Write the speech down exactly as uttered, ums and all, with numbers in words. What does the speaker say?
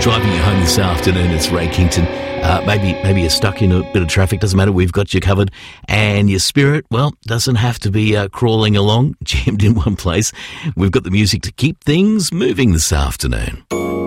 driving you home this afternoon, it's Ray Kington. Uh, maybe maybe you're stuck in a bit of traffic, doesn't matter, we've got you covered. And your spirit, well, doesn't have to be uh, crawling along, jammed in one place. We've got the music to keep things moving this afternoon.